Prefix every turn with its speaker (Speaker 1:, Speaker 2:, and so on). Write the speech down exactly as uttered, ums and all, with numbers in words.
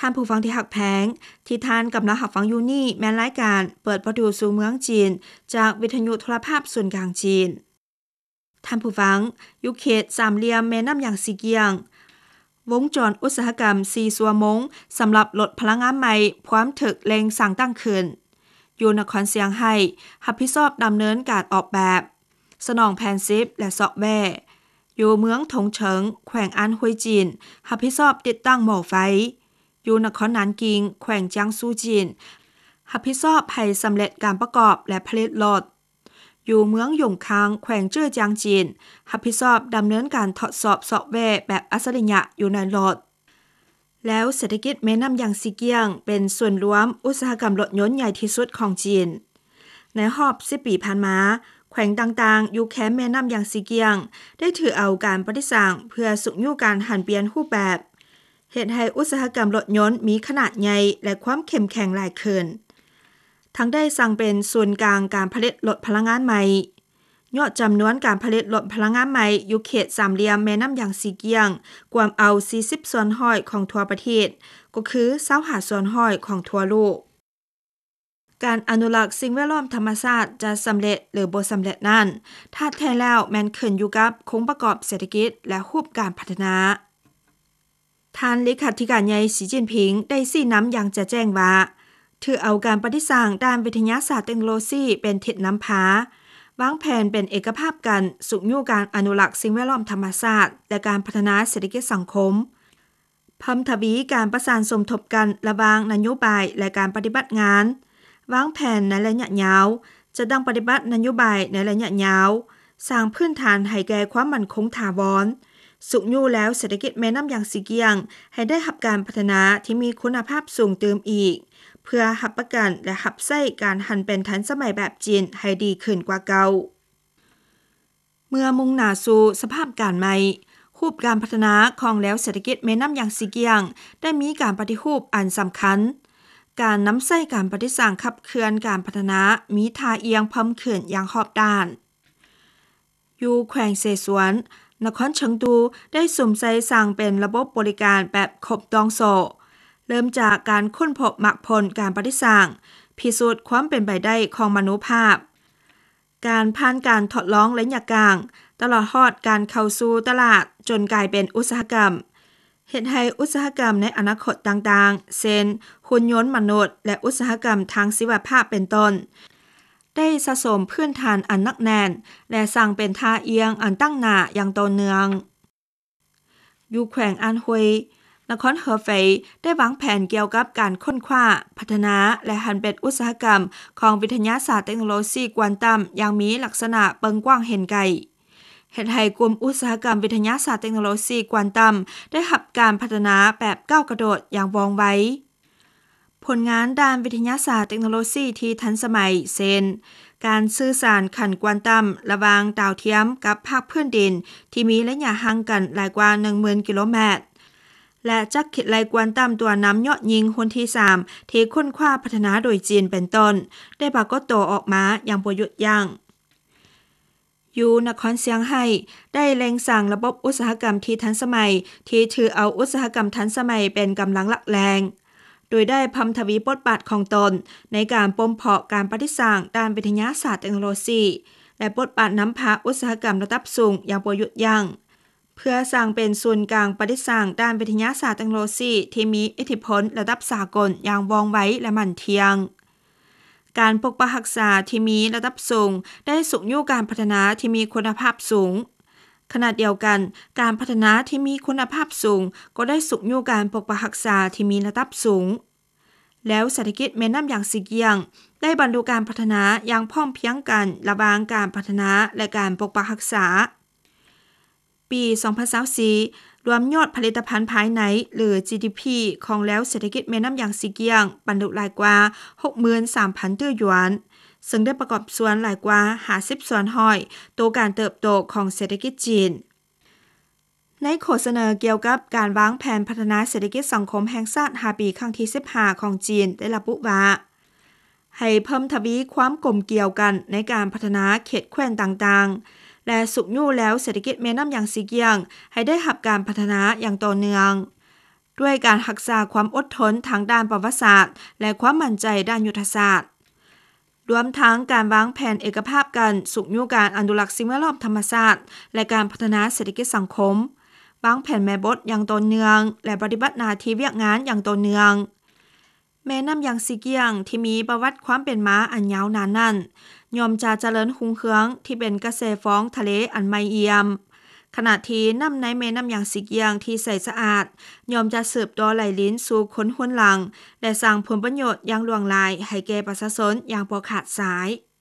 Speaker 1: ท่านผู้ฟังที่หักแพงที่ท่านกับนักหักฟังอยู่นี่แม่นรายการเปิดประตูสู่เมืองจีนจากวิทยุโทรภาพส่วนกลางจีนท่านผู้ฟังอยู่เขตสามเหลี่ยมแม่น้ำอย่างซีเกียงวงจรอุตสาหกรรมซีซัวมงสำหรับลดพลังงานใหม่พร้อมถึกแรงสั่งตั้งขึ้นอยู่นครเซียงไฮ้รับผิดชอบดำเนินการออกแบบสนองแผนซิปและซอกแวร์อยู่เมืองถงเฉิงแขวงอันฮุยจีนรับผิดชอบติดตั้งหม้อไฟอยู่นครนานกิงแขวงจิางซูจีนรับผิดชอบให้สำเร็จการประกอบและผลิตรถอยู่เมืองหยงคางแขวงเจ้อจางจีนรับผิดชอบดำเนินการทดสอบซอฟต์แวร์แบบอัจฉริยะอยู่ในรถแล้วเศรษฐกิจแม่น้ำยางซีเกียงเป็นส่วนรวมอุตสาหกรรมรถยนต์ใหญ่ที่สุดของจีนในรอบสิบปีผ่านมาแขวงต่างๆอยู่แคมแม่น้ำยางซีเกียงได้ถือเอาการปฏิสังเพื่อสุขอยู่การหันเปลี่ยนรูปแบบเหตุให้อุตสาหกรรมรถยนต์มีขนาดใหญ่และความเข้มแข็งหลายขึ้นทั้งได้สั่งเป็นศูนย์กลางการผลิตรถพลังงานใหม่ยอดจำนวนการผลิตรถพลังงานใหม่อยู่เขตสามเหลี่ยมแม่น้ำยางซีเกียงกว่าเอาสี่สิบส่วนห้อยของทั่วประเทศก็คือยี่สิบห้าส่วนห้อยของทั่วโลกการอนุรักษ์สิ่งแวดล้อมธรรมชาติจะสำเร็จหรือบ่สำเร็จนั้นถ้าแท้แล้วแม่นขึ้นอยู่กับองค์ประกอบเศรษฐกิจและรูปการพัฒนาท่านเลขาธิการใหญ่สีจิ้นผิงได้ชี้นำอย่างจะแจ้งว่าถือเอาการปฏิสังด้านวิทยาศาสตร์เทคโนโลยีเป็นทิศนำพาวางแผนเป็นเอกภาพกันสุขอยู่การอนุรักษ์สิ่งแวดล้อมธรรมชาติและการพัฒนาเศรษฐกิจสังคมเพิ่มทวีการประสานสมทบกันระหว่างนโยบายและการปฏิบัติงานวางแผนในระยะยาวจะดังปฏิบัตินโยบายในระยะยาวสร้างพื้นฐานให้แก่ความมั่นคงถาวรสุขอยู่แล้วเศรษฐกิจแม่น้ำยางซีเกียงให้ได้รับการพัฒนาที่มีคุณภาพสูงเติมอีกเพื่อรับประกันและรับใช้การหันเป็นทันสมัยแบบจีนให้ดีขึ้นกว่าเก่าเมื่อมุ่งหน้าสู่สภาพการใหม่รูปการพัฒนาของแล้วเศรษฐกิจแม่น้ำยางซีเกียงได้มีการปฏิรูปอันสำคัญการนำใช้การปฏิสังขับเคลื่อนการพัฒนามีท่าเอียงเพิ่มขึ้นอย่างรอบด้านอยู่แขวงเสฉวนนครเฉิงตูได้สุ่มใส่สั่งเป็นระบบบริการแบบครบดองโซเริ่มจากการค้นพบมรรคผลการปฏิสังพิสูจน์ความเป็นไปได้ของมนุษยภาพการผ่านการทดลองระยะกลางตลอดฮอดการเข้าสู่ตลาดจนกลายเป็นอุตสาหกรรมเฮ็ดให้อุตสาหกรรมในอนาคตต่างๆเช่นหุ่นยนต์มนุษย์และอุตสาหกรรมทางชีวภาพเป็นต้นได้สะสมพื้นฐานอันนักแน่นและสร้างเป็นท่าเอียงอันตั้งหน้าอย่างต่อเนื่องอยู่แขวงอันฮุยนครเหอเฟยได้วางแผนเกี่ยวกับการค้นคว้าพัฒนาและหันเป็นอุตสาหกรรมของวิทยาศาสตร์เทคโนโลยีควอนตัมอย่างมีลักษณะเปิงกว้างเห็นไกลเฮ็ดให้กลุ่มอุตสาหกรรมวิทยาศาสตร์เทคโนโลยีควอนตัมได้รับการพัฒนาแบบก้าวกระโดดอย่างว่องไวผลงานด้านวิทยาศาสตร์เทคโนโลยีที่ทันสมัยเช่นการสื่อสารขั้นควอนตัมระหว่างดาวเทียมกับภาคพื้นดินที่มีระยะห่างกันหลายกว่า หนึ่งหมื่น กิโลเมตรและจักรคิดไลควอนตัมตัวนำยอดยิงคนที่สามที่ค้นคว้าพัฒนาโดยจีนเป็นต้นได้ปรากฏตัวออกมาอย่างบ่หยุดยั้งอยู่นครเซียงไฮ้ได้เล็งสร้างระบบอุตสาหกรรมที่ทันสมัยที่ถือเอาอุตสาหกรรมทันสมัยเป็นกำลังหลักแรงโดยได้พัฒทวีบทบาทของตนในการปมเพาะการปฏิสังด้านวิทยาศาสตร์เทคโนโลยีและบทบาทนำพาอุตสาหกรรมระดับสูงอย่างบ่หยุดยั้งเพื่อสร้างเป็นศูนย์กลางปฏิสังด้านวิทยาศาสตร์เทคโนโลยีที่มีอิทธิพลระดับสากลอย่างว่องไวและมั่นเที่ยงการปกปักรักษาที่มีระดับสูงได้สุขอยู่การพัฒนาที่มีคุณภาพสูงขณะเดียวกันการพัฒนาที่มีคุณภาพสูงก็ได้สุขอยู่การปกปักรักษาที่มีระดับสูงแล้วเศรษฐกิจแม่น้ำยางซีเกียงได้บรรลุการพัฒนาอย่างพร้อมเพรียงกันระหว่างการพัฒนาและการปกปักรักษาปี สองพันยี่สิบสี่ รวมยอดผลิตภัณฑ์ภายในหรือ จี ดี พี ของแล้วเศรษฐกิจแม่น้ำยางซีเกียงบรรลุหลายกว่า หกหมื่นสามพัน ตื้อหยวนซึ่งได้ประกอบส่วนหลายกว่าห้าสิบส่วนห้อยตัวการเติบโตของเศรษฐกิจจีนในโฆษณาเกี่ยวกับการวางแผนพัฒนาเศรษฐกิจสังคมแห่งชาติห้าปีครั้งที่สิบห้าของจีนได้ระบุว่าให้เพิ่มทวีความกลมเกี่ยวกันในการพัฒนาเขตแคว้นต่างๆและสุขอยู่แล้วเศรษฐกิจแม่น้ำยางซีเกียงให้ได้รับการพัฒนาอย่างต่อเนื่องด้วยการรักษาความอดทนทางด้านประวัติศาสตร์และความมั่นใจด้านยุทธศาสตร์รวมทั้งการวางแผนเอกภาพกันสุขอยู่การอนุรักษ์สิ่งแวดล้อมธรรมชาติและการพัฒนาเศรษฐกิจสังคมวางแผนแม่บทอย่างต่อเนื่องและปฏิบัติหน้าที่เวียกงานอย่างต่อเนื่องแม่น้ำยางซีเกียงที่มีประวัติความเป็นมาอันยาวนานนั้นยอมจะเจริญรุ่งเรืองที่เป็นกระแสฟ้องทะเลอันไม่เอี่ยมขณะที่น้ำในแม่น้ำยางซีเกียงที่ใสสะอาดยอมจะสืบต่อไหลลิ้นสู่คนหุ้นหลังและสร้างผลประโยชน์อย่างหลวงหลายให้แก่ประชาชนอย่างบ่ขาดสาย